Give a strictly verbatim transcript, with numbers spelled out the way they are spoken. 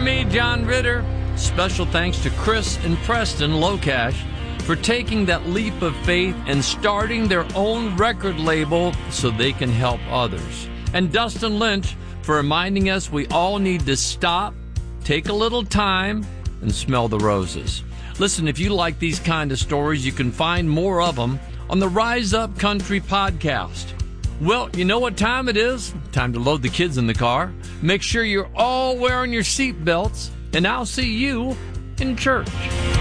me, John Ritter. Special thanks to Chris and Preston Locash for taking that leap of faith and starting their own record label so they can help others. And Dustin Lynch for reminding us we all need to stop, take a little time, and smell the roses. Listen, if you like these kind of stories, you can find more of them on the Rise Up Country podcast. Well, you know what time it is? Time to load the kids in the car. Make sure you're all wearing your seat belts, and I'll see you in church.